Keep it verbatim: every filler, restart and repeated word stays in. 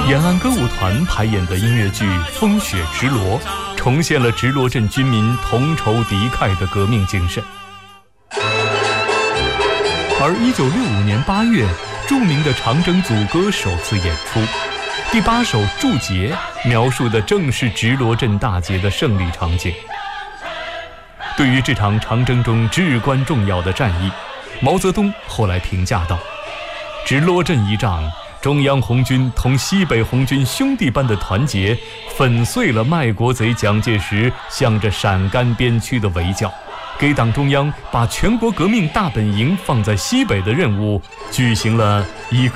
延安歌舞团排演的音乐剧《风雪直罗》，重现了直罗镇军民同仇敌忾的革命精神。而一九六五年八月，著名的长征组歌首次演出，第八首《祝捷》描述的正是直罗镇大捷的胜利场景。对于这场长征中至关重要的战役，毛泽东后来评价道：直罗镇一仗，中央红军同西北红军兄弟般的团结，粉碎了卖国贼蒋介石向着陕甘边区的围剿，给党中央把全国革命大本营放在西北的任务举行了一个